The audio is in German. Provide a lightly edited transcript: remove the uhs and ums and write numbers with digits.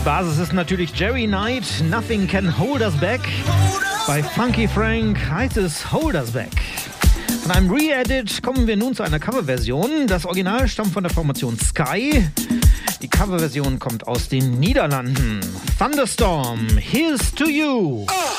Basis ist natürlich Jerry Knight, Nothing Can Hold Us Back. Bei Funky Frank heißt es Hold Us Back. Von einem Re-Edit kommen wir nun zu einer Coverversion. Das Original stammt von der Formation Sky. Die Coverversion kommt aus den Niederlanden. Thunderstorm, Here's to You.